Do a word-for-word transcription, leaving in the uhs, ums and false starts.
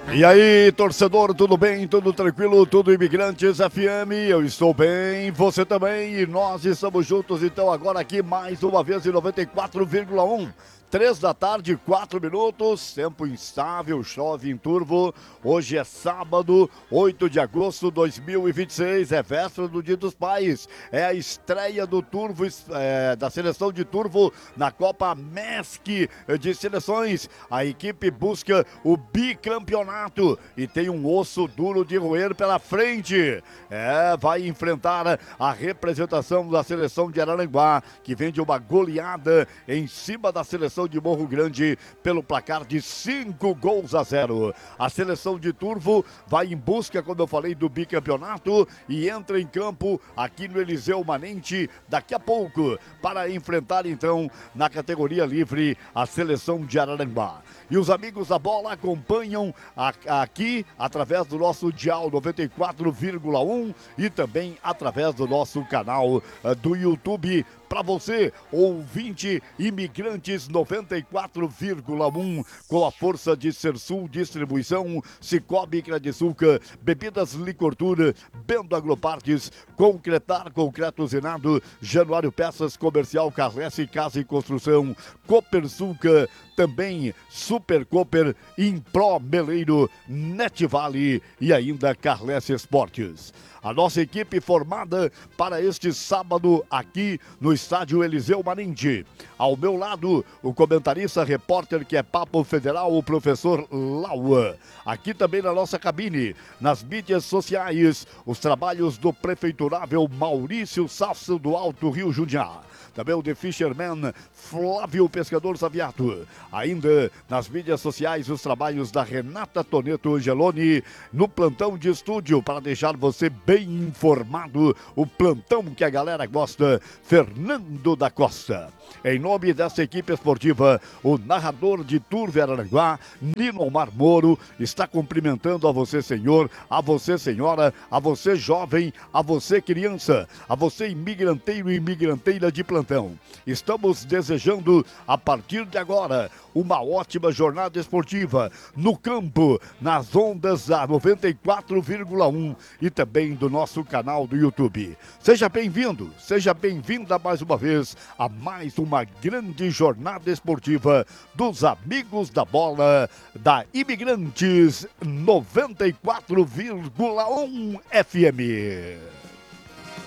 E aí, torcedor, tudo bem? Tudo tranquilo? Tudo Imigrantes F M? Eu estou bem, você também, e nós estamos juntos, então, agora aqui mais uma vez em noventa e quatro vírgula um. Três da tarde, quatro minutos, tempo instável, chove em Turvo. Hoje é sábado, oito de agosto de dois mil e vinte e seis, é véspera do Dia dos Pais. É a estreia do Turvo, é, da seleção de Turvo na Copa MESC de Seleções. A equipe busca o bicampeonato e tem um osso duro de roer pela frente. É, vai enfrentar a representação da seleção de Araranguá, que vem de uma goleada em cima da seleção de Morro Grande pelo placar de cinco gols a zero. A seleção de Turvo vai em busca, como eu falei, do bicampeonato e entra em campo aqui no Eliseu Manente daqui a pouco para enfrentar então na categoria livre a seleção de Araranguá. E os amigos da bola acompanham a, aqui através do nosso dial noventa e quatro vírgula um e também através do nosso canal uh, do YouTube. Para você, ouvinte Imigrantes noventa e quatro vírgula um, com a força de Sersul Distribuição, Cicobi Credisulca, Bebidas Licortura, Bendo Agropartes, Concretar Concreto Usinado, Januário Peças Comercial Carlesse Casa e Construção, Copersulca, também Super Cooper, Impro Meleiro, Netvale e ainda Carlesse Esportes. A nossa equipe formada para este sábado aqui no estádio Eliseu Manente. Ao meu lado, o comentarista, repórter que é Papo Federal, o professor Laua. Aqui também na nossa cabine, nas mídias sociais, os trabalhos do prefeiturável Maurício Sasso do Alto Rio Jundiá. Também o The Fisherman, Flávio Pescador Saviato. Ainda nas mídias sociais, os trabalhos da Renata Toneto Angeloni no plantão de estúdio para deixar você bem informado. O plantão que a galera gosta, Fernando da Costa. Em nome dessa equipe esportiva, o narrador de Turvo Araranguá, Nino Omar Moro, está cumprimentando a você, senhor, a você, senhora, a você, jovem, a você, criança, a você, imigranteiro e imigranteira de plantão. Estamos desejando, a partir de agora, uma ótima jornada esportiva no campo, nas ondas da noventa e quatro vírgula um e também do nosso canal do YouTube. Seja bem-vindo, seja bem-vinda mais uma vez a mais uma grande jornada esportiva dos amigos da bola da Imigrantes noventa e quatro vírgula um F M.